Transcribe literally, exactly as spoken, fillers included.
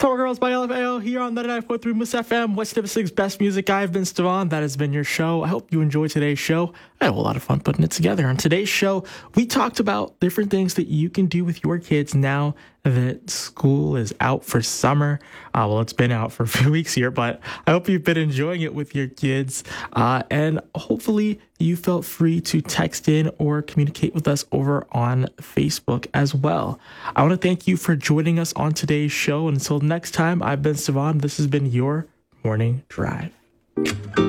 Power Girls by L F A O here on ninety-nine point three Moose F M, West Nipissing's best music. I've been Stevan. That has been your show. I hope you enjoyed today's show. I had a lot of fun putting it together. On today's show, we talked about different things that you can do with your kids now that school is out for summer. Uh, well, it's been out for a few weeks here, but I hope you've been enjoying it with your kids. Uh, and hopefully you felt free to text in or communicate with us over on Facebook as well. I want to thank you for joining us on today's show. Until next time, I've been Stevan. This has been your Morning Drive.